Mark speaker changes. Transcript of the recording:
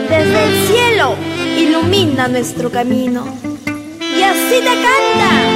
Speaker 1: desde el cielo ilumina nuestro camino. Y así te canta